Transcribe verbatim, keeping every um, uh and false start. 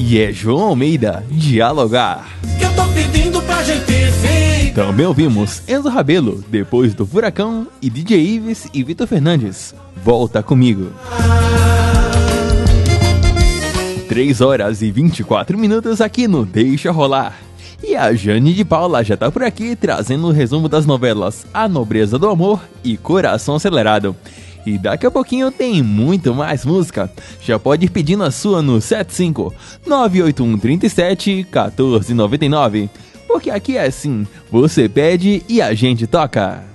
E é João Almeida, Dialogar. Que eu tô pedindo pra gente ficar. Também ouvimos Enzo Rabelo, Depois do Furacão, e D J Ives e Vitor Fernandes, Volta Comigo. três horas e vinte e quatro minutos aqui no Deixa Rolar. E a Jane de Paula já tá por aqui trazendo o resumo das novelas A Nobreza do Amor e Coração Acelerado. E daqui a pouquinho tem muito mais música. Já pode ir pedindo a sua no sete cinco nove oito um três sete um quatro nove nove. Porque aqui é assim, você pede e a gente toca.